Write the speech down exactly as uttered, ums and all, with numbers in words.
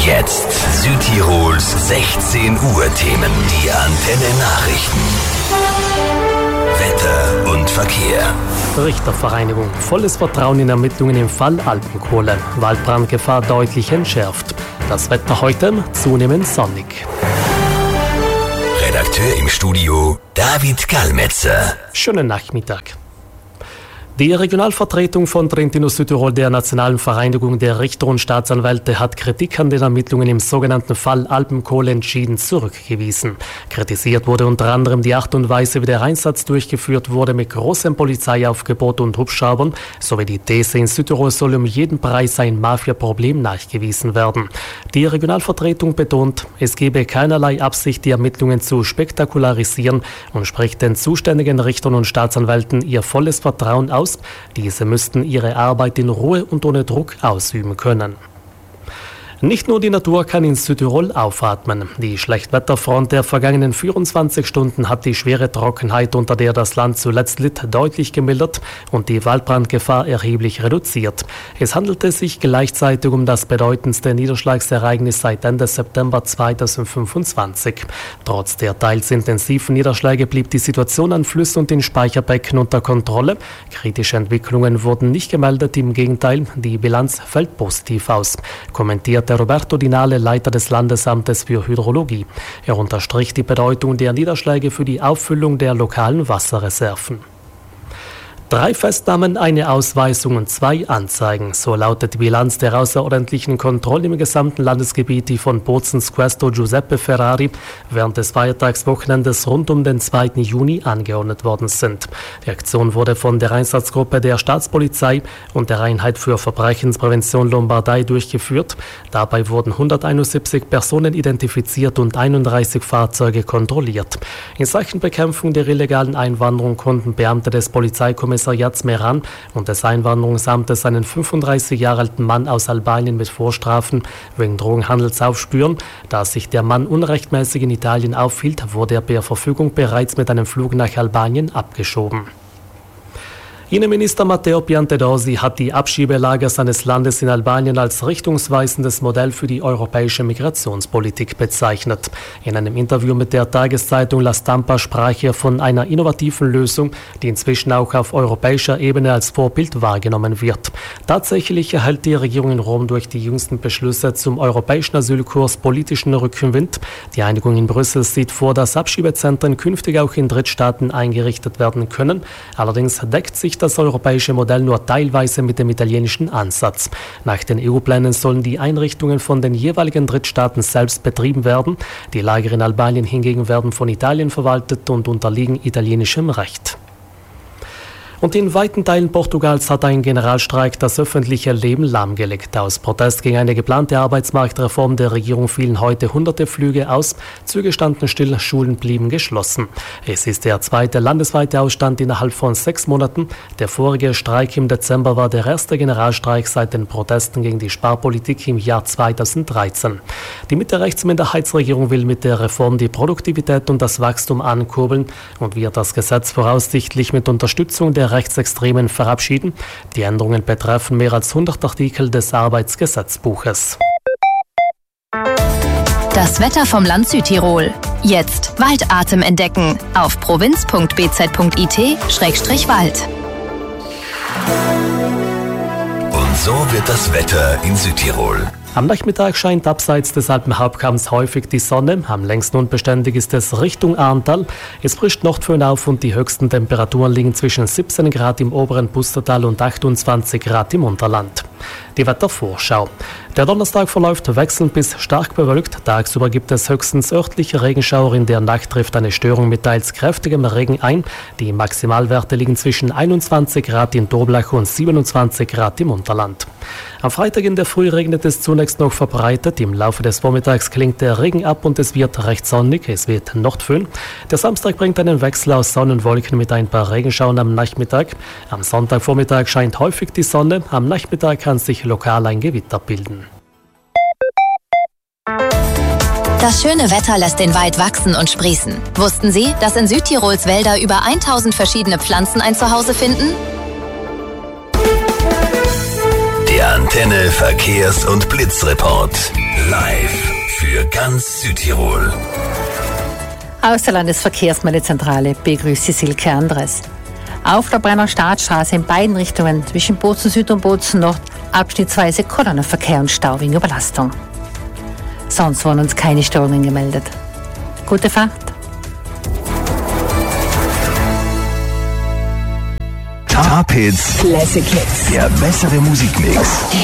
Jetzt Südtirols sechzehn Uhr Themen. Die Antenne Nachrichten. Wetter und Verkehr. Richtervereinigung. Volles Vertrauen in Ermittlungen im Fall Alpenkohle. Waldbrandgefahr deutlich entschärft. Das Wetter heute zunehmend sonnig. Redakteur im Studio David Kalmetzer. Schönen Nachmittag. Die Regionalvertretung von Trentino-Südtirol der Nationalen Vereinigung der Richter und Staatsanwälte hat Kritik an den Ermittlungen im sogenannten Fall Alpenkohle entschieden zurückgewiesen. Kritisiert wurde unter anderem die Art und Weise, wie der Einsatz durchgeführt wurde mit großem Polizeiaufgebot und Hubschraubern, sowie die These, in Südtirol soll um jeden Preis ein Mafia-Problem nachgewiesen werden. Die Regionalvertretung betont, es gebe keinerlei Absicht, die Ermittlungen zu spektakularisieren und spricht den zuständigen Richtern und Staatsanwälten ihr volles Vertrauen aus. Diese müssten ihre Arbeit in Ruhe und ohne Druck ausüben können. Nicht nur die Natur kann in Südtirol aufatmen. Die Schlechtwetterfront der vergangenen vierundzwanzig Stunden hat die schwere Trockenheit, unter der das Land zuletzt litt, deutlich gemildert und die Waldbrandgefahr erheblich reduziert. Es handelte sich gleichzeitig um das bedeutendste Niederschlagsereignis seit Ende September zweitausendfünfundzwanzig. Trotz der teils intensiven Niederschläge blieb die Situation an Flüssen und in Speicherbecken unter Kontrolle. Kritische Entwicklungen wurden nicht gemeldet, im Gegenteil, die Bilanz fällt positiv aus, kommentiert Roberto Dinale, Leiter des Landesamtes für Hydrologie. Er unterstrich die Bedeutung der Niederschläge für die Auffüllung der lokalen Wasserreserven. Drei Festnahmen, eine Ausweisung und zwei Anzeigen. So lautet die Bilanz der außerordentlichen Kontrolle im gesamten Landesgebiet, die von Bozens Questo Giuseppe Ferrari während des Feiertagswochenendes rund um den zweiten Juni angeordnet worden sind. Die Aktion wurde von der Einsatzgruppe der Staatspolizei und der Einheit für Verbrechensprävention Lombardei durchgeführt. Dabei wurden hunderteinundsiebzig Personen identifiziert und einunddreißig Fahrzeuge kontrolliert. In Sachen Bekämpfung der illegalen Einwanderung konnten Beamte des Polizeikommissariats Meran und des Einwanderungsamtes einen fünfunddreißig Jahre alten Mann aus Albanien mit Vorstrafen wegen Drogenhandels aufspüren. Da sich der Mann unrechtmäßig in Italien aufhielt, wurde er per Verfügung bereits mit einem Flug nach Albanien abgeschoben. Innenminister Matteo Piantedosi hat die Abschiebelager seines Landes in Albanien als richtungsweisendes Modell für die europäische Migrationspolitik bezeichnet. In einem Interview mit der Tageszeitung La Stampa sprach er von einer innovativen Lösung, die inzwischen auch auf europäischer Ebene als Vorbild wahrgenommen wird. Tatsächlich erhält die Regierung in Rom durch die jüngsten Beschlüsse zum europäischen Asylkurs politischen Rückenwind. Die Einigung in Brüssel sieht vor, dass Abschiebezentren künftig auch in Drittstaaten eingerichtet werden können. Allerdings deckt sich das europäische Modell nur teilweise mit dem italienischen Ansatz. Nach den E U-Plänen sollen die Einrichtungen von den jeweiligen Drittstaaten selbst betrieben werden. Die Lager in Albanien hingegen werden von Italien verwaltet und unterliegen italienischem Recht. Und in weiten Teilen Portugals hat ein Generalstreik das öffentliche Leben lahmgelegt. Aus Protest gegen eine geplante Arbeitsmarktreform der Regierung fielen heute hunderte Flüge aus, Züge standen still, Schulen blieben geschlossen. Es ist der zweite landesweite Ausstand innerhalb von sechs Monaten. Der vorige Streik im Dezember war der erste Generalstreik seit den Protesten gegen die Sparpolitik im Jahr zweitausenddreizehn. Die Mitte-Rechts-Minderheitsregierung will mit der Reform die Produktivität und das Wachstum ankurbeln und wird das Gesetz voraussichtlich mit Unterstützung der Rechtsextremen verabschieden. Die Änderungen betreffen mehr als hundert Artikel des Arbeitsgesetzbuches. Das Wetter vom Land Südtirol. Jetzt Waldatem entdecken auf provinz punkt b z punkt i t Schrägstrich Wald. Und so wird das Wetter in Südtirol. Am Nachmittag scheint abseits des Alpenhauptkamms häufig die Sonne. Am längsten unbeständig ist es Richtung Ahrntal. Es frischt nordföhn auf und die höchsten Temperaturen liegen zwischen siebzehn Grad im oberen Pustertal und achtundzwanzig Grad im Unterland. Die Wettervorschau. Der Donnerstag verläuft wechselnd bis stark bewölkt. Tagsüber gibt es höchstens örtliche Regenschauer. In der Nacht trifft eine Störung mit teils kräftigem Regen ein. Die Maximalwerte liegen zwischen einundzwanzig Grad in Toblach und siebenundzwanzig Grad im Unterland. Am Freitag in der Früh regnet es zunächst noch verbreitet. Im Laufe des Vormittags klingt der Regen ab und es wird recht sonnig. Es wird nordföhn. Der Samstag bringt einen Wechsel aus Sonne und Wolken mit ein paar Regenschauern am Nachmittag. Am Sonntagvormittag scheint häufig die Sonne. Am Nachmittag kann sich lokal ein Gewitter bilden. Das schöne Wetter lässt den Wald wachsen und sprießen. Wussten Sie, dass in Südtirols Wälder über tausend verschiedene Pflanzen ein Zuhause finden? Der Antenne Verkehrs- und Blitzreport. Live für ganz Südtirol. Aus der Landesverkehrsmeldezentrale begrüßt Sie Silke Andres. Auf der Brenner Staatsstraße in beiden Richtungen zwischen Bozen Süd und Bozen Nord abschnittsweise Kolonnenverkehr und Stau wegen Überlastung. Sonst wurden uns keine Störungen gemeldet. Gute Fahrt. Top Hits. Classic Hits. Der bessere Musikmix.